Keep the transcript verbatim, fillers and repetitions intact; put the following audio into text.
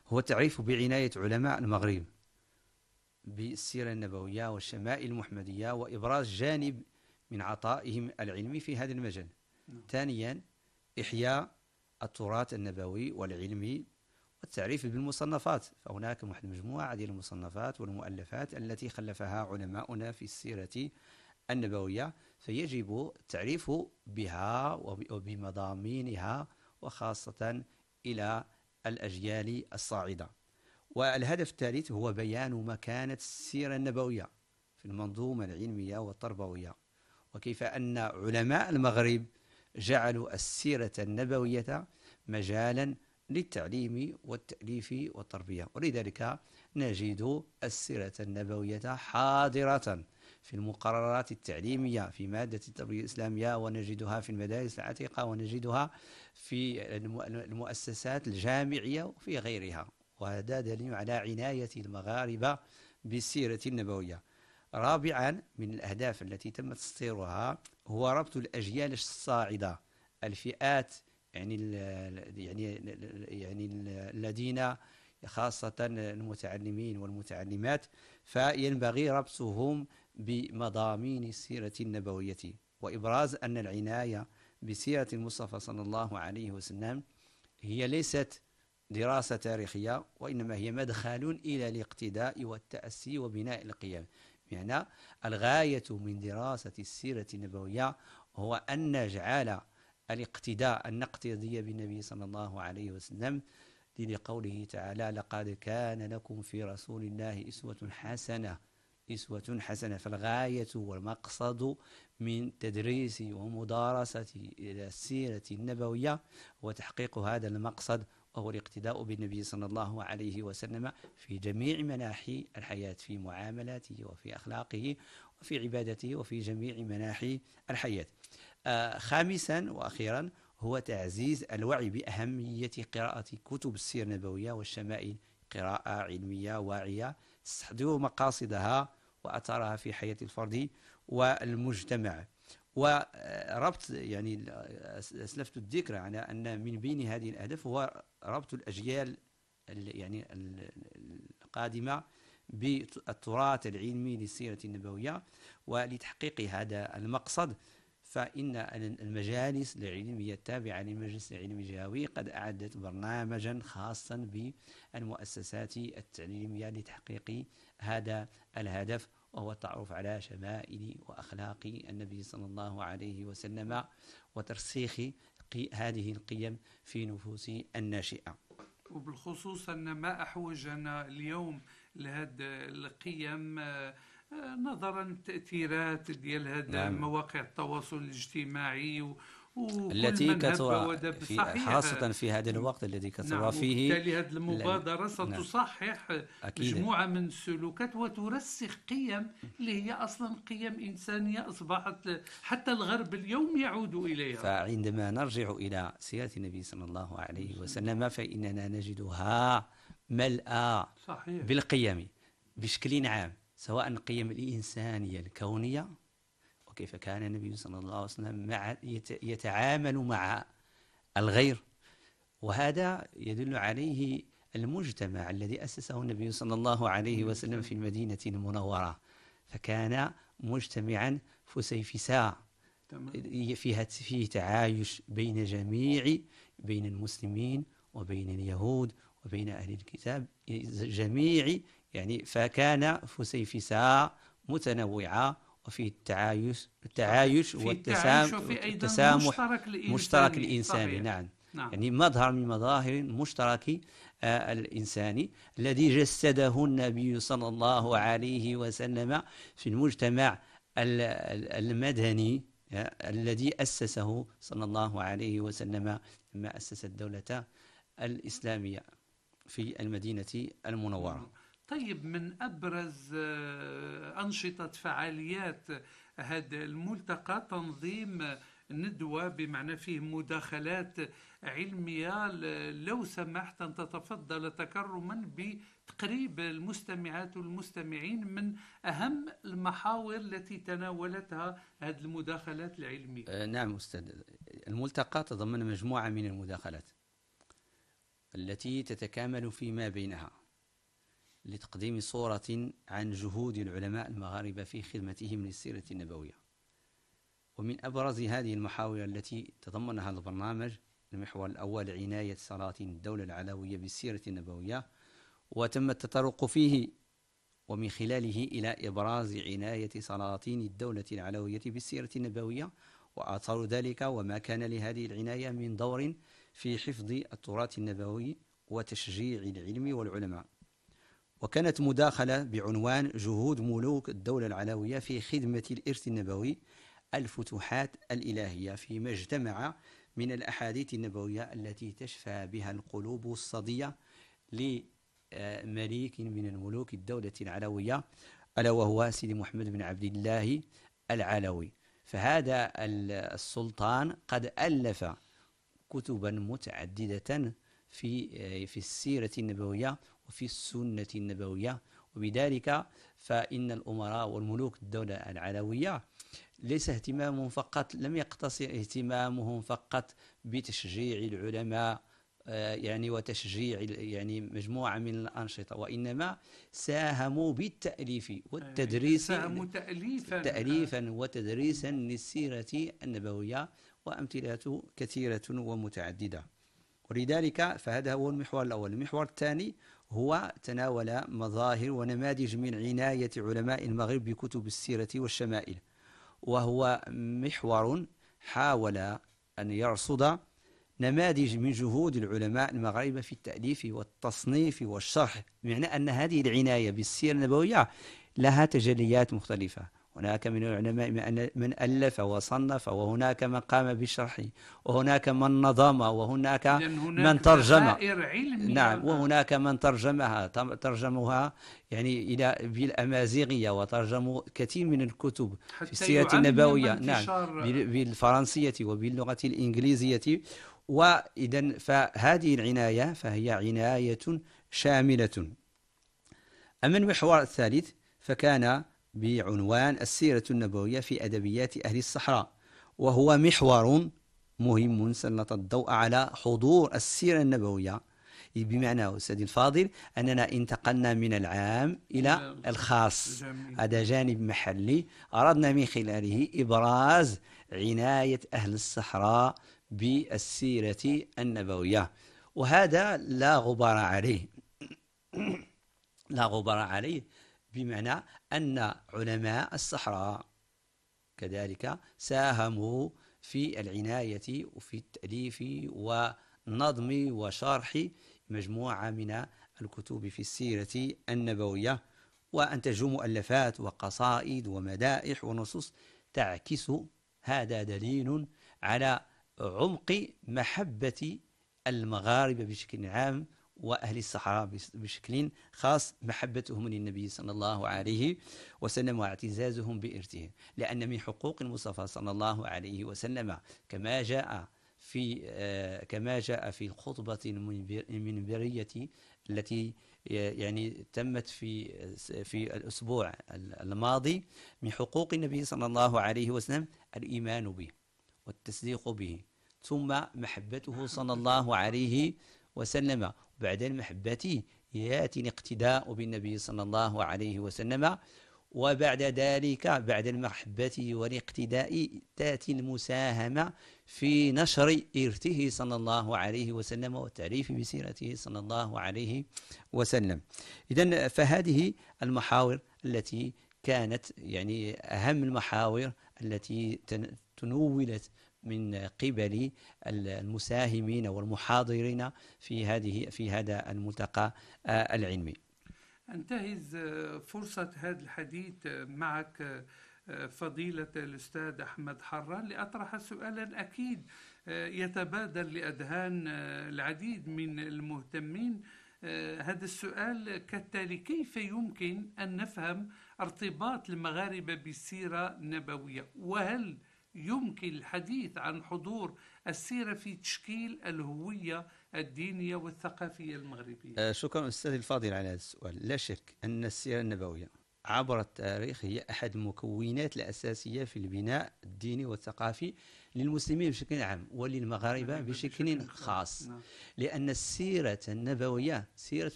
هو التعريف بعناية علماء المغرب بالسيرة النبوية والشمائل المحمدية وإبراز جانب من عطائهم العلمي في هذا المجال. نعم. ثانيا إحياء التراث النبوي والعلمي والتعريف بالمصنفات، فهناك مجموعة ديال المصنفات والمؤلفات التي خلفها علماؤنا في السيرة النبوية، فيجب التعريف بها وبمضامينها وخاصة إلى الأجيال الصاعدة. والهدف الثالث هو بيان مكانة السيرة النبوية في المنظومة العلمية والتربوية، وكيف أن علماء المغرب جعلوا السيرة النبوية مجالا للتعليم والتأليف والتربية. ولذلك نجد السيرة النبوية حاضرة في المقررات التعليمية في مادة التربية الإسلامية، ونجدها في المدارس العتيقة، ونجدها في المؤسسات الجامعية وفي غيرها، وهذا دليل على عناية المغاربة بالسيرة النبوية. رابعا من الأهداف التي تم تسطيرها هو ربط الأجيال الصاعدة، الفئات يعني ال يعني ال يعني ال الذين خاصة المتعلمين والمتعلمات، فينبغي ربطهم بمضامين السيرة النبوية، وإبراز أن العناية بسيرة المصطفى صلى الله عليه وسلم هي ليست دراسة تاريخية، وإنما هي مدخل إلى الاقتداء والتأسي وبناء القيم. يعني الغاية من دراسة السيرة النبوية هو أن نجعل الاقتداء أن نقتدي بالنبي صلى الله عليه وسلم، لقوله تعالى: لقد كان لكم في رسول الله أسوة حسنة أسوة حسنة. فالغاية والمقصد من تدريس ومدارسة السيرة النبوية وتحقيق هذا المقصد، وهو الاقتداء بالنبي صلى الله عليه وسلم في جميع مناحي الحياة، في معاملاته وفي أخلاقه وفي عبادته وفي جميع مناحي الحياة. آه خامسا وأخيرا هو تعزيز الوعي بأهمية قراءة كتب السيرة النبوية والشمائل، قراءة علمية واعية تستحضر مقاصدها وأثرها في حياة الفرد والمجتمع. وربط يعني أسلفت الذكر على أن من بين هذه الأهداف هو ربط الأجيال يعني القادمة بالتراث العلمي للسيرة النبوية. ولتحقيق هذا المقصد فإن المجالس العلمية التابعة للمجلس العلمي الجهوي قد أعدت برنامجا خاصا بالمؤسسات التعليمية لتحقيق هذا الهدف، وهو التعرف على شمائل وأخلاق النبي صلى الله عليه وسلم وترسيخ هذه القيم في نفوس الناشئة. وبالخصوص أن ما أحوجنا اليوم لهذه القيم نظرا للتأثيرات ديال هذه نعم. مواقع التواصل الاجتماعي و التي كثر في خاصة في هذا الوقت الذي كثر نعم. فيه. وبالتالي هذه المبادرة ستصحح نعم. مجموعة من السلوكات وترسخ قيم اللي هي أصلا قيم إنسانية أصبحت حتى الغرب اليوم يعود إليها. فعندما نرجع إلى سيرة النبي صلى الله عليه وسلم فإننا نجدها ملأى صحيح. بالقيم بشكل عام، سواء القيم الإنسانية الكونية وكيف كان النبي صلى الله عليه وسلم مع يتعامل مع الغير، وهذا يدل عليه المجتمع الذي أسسه النبي صلى الله عليه وسلم في المدينة المنورة، فكان مجتمعا فسيفساء فيها فيه تعايش بين جميع بين المسلمين وبين اليهود وبين أهل الكتاب جميع يعني، فكان فسيفساء متنوعة وفي التعايش التعايش والتسامح مشترك, مشترك الإنساني نعم. نعم يعني مظهر من مظاهر مشترك آه الإنساني الذي جسده النبي صلى الله عليه وسلم في المجتمع المدني الذي أسسه صلى الله عليه وسلم لما أسس الدولة الإسلامية في المدينة المنورة. طيب، من أبرز أنشطة فعاليات هذا الملتقى تنظيم ندوة بمعنى فيه مداخلات علمية، لو سمحت أن تتفضل تكرما بتقريب المستمعات والمستمعين من أهم المحاور التي تناولتها هذه المداخلات العلمية. نعم أستاذ، الملتقى تضمن مجموعة من المداخلات التي تتكامل فيما بينها لتقديم صورة عن جهود العلماء المغاربة في خدمتهم للسيرة النبوية. ومن أبرز هذه المحاور التي تضمنها البرنامج المحور الأول عناية سلاطين الدولة العلوية بالسيرة النبوية، وتم التطرق فيه ومن خلاله إلى إبراز عناية سلاطين الدولة العلوية بالسيرة النبوية وآثار ذلك، وما كان لهذه العناية من دور في حفظ التراث النبوي وتشجيع العلم والعلماء. وكانت مداخلة بعنوان جهود ملوك الدولة العلوية في خدمة الإرث النبوي الفتوحات الإلهية، فيما اجتمع من الأحاديث النبوية التي تشفى بها القلوب الصدية لمليك من الملوك الدولة العلوية، ألا وهو سيدي محمد بن عبد الله العلوي. فهذا السلطان قد ألف كتبا متعددة في في السيرة النبوية وفي السنة النبوية، وبذلك فإن الأمراء والملوك الدولة العلوية ليس اهتمامهم فقط، لم يقتصر اهتمامهم فقط بتشجيع العلماء يعني وتشجيع يعني مجموعة من الأنشطة، وإنما ساهموا بالتأليف والتدريس، ساهموا تأليفا تأليفا وتدريسا للسيرة النبوية، وأمثلة كثيرة ومتعددة. ولذلك فهذا هو المحور الأول. المحور الثاني هو تناول مظاهر ونماذج من عناية علماء المغرب بكتب السيرة والشمائل، وهو محور حاول أن يرصد نماذج من جهود العلماء المغاربة في التأليف والتصنيف والشرح، بمعنى أن هذه العناية بالسيرة النبوية لها تجليات مختلفة. هناك من العلماء من ألف وصنف، وهناك من قام بالشرح، وهناك من نظم، وهناك من ترجم، نعم، وهناك من ترجمها ترجمها يعني إلى بالأمازيغية، وترجموا كثير من الكتب في السيرة النبوية، نعم، بالفرنسية وباللغة الإنجليزية. وإذن فهذه العناية فهي عناية شاملة. أما المحور الثالث فكان بعنوان السيرة النبوية في أدبيات أهل الصحراء، وهو محور مهم سلط الضوء على حضور السيرة النبوية، بمعنى أستاذي الفاضل أننا انتقلنا من العام إلى الخاص. هذا جانب محلي أردنا من خلاله إبراز عناية أهل الصحراء بالسيرة النبوية، وهذا لا غبار عليه لا غبار عليه بمعنى أن علماء الصحراء كذلك ساهموا في العناية وفي التأليف ونظم وشرح مجموعة من الكتب في السيرة النبوية، وأنتجوا مؤلفات وقصائد ومدائح ونصوص تعكس. هذا دليل على عمق محبة المغاربة بشكل عام وأهل الصحراء بشكل خاص، محبتهم للنبي صلى الله عليه وسلم واعتزازهم بإرثه، لأن من حقوق المصطفى صلى الله عليه وسلم كما جاء في آه كما جاء في الخطبة المنبرية التي يعني تمت في في الأسبوع الماضي، من حقوق النبي صلى الله عليه وسلم الإيمان به والتصديق به، ثم محبته صلى الله عليه وسلم. بعد المحبة يأتي الاقتداء بالنبي صلى الله عليه وسلم، وبعد ذلك بعد المحبة والاقتداء تأتي المساهمة في نشر إرثه صلى الله عليه وسلم والتعريف بسيرته صلى الله عليه وسلم. إذن فهذه المحاور التي كانت يعني أهم المحاور التي تنولت من قبل المساهمين والمحاضرين في هذه في هذا الملتقى العلمي. أنتهز فرصة هذا الحديث معك فضيلة الأستاذ أحمد حران لأطرح سؤالا أكيد يتبادل لأذهان العديد من المهتمين. هذا السؤال كالتالي: كيف يمكن أن نفهم ارتباط المغاربة بالسيرة النبوية؟ وهل يمكن الحديث عن حضور السيرة في تشكيل الهوية الدينية والثقافية المغربية؟ شكرا أستاذ الفاضل على هذا السؤال. لا شك أن السيرة النبوية عبر التاريخ هي أحد المكونات الأساسية في البناء الديني والثقافي للمسلمين بشكل عام وللمغاربة بشكل خاص. لأن السيرة النبوية سيرة